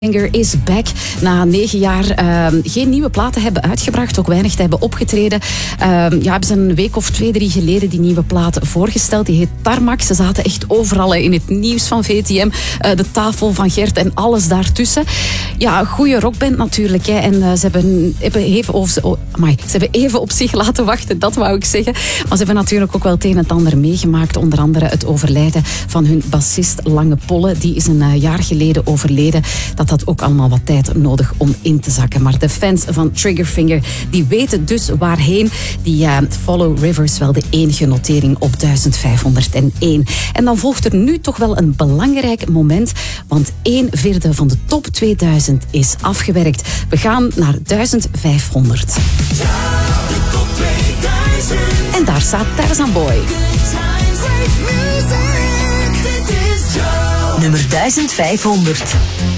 Finger is back. Na 9 jaar geen nieuwe platen hebben uitgebracht, ook weinig te hebben opgetreden. Hebben ze een week of 2, 3 geleden die nieuwe plaat voorgesteld. Die heet Tarmac. Ze zaten echt overal in het nieuws van VTM. De tafel van Gert en alles daartussen. Ja, een goede rockband natuurlijk. Hè. En ze hebben even op zich laten wachten, dat wou ik zeggen. Maar ze hebben natuurlijk ook wel het een en het ander meegemaakt. Onder andere het overlijden van hun bassist Lange Polle. Die is een jaar geleden overleden. Dat had ook allemaal wat tijd nodig om in te zakken. Maar de fans van Triggerfinger, die weten dus waarheen. Die Follow Rivers wel de enige notering op 1501. En dan volgt er nu toch wel een belangrijk moment, want 1/4 van de top 2000 is afgewerkt. We gaan naar 1500. En daar staat Tarzan Boy. Nummer 1500.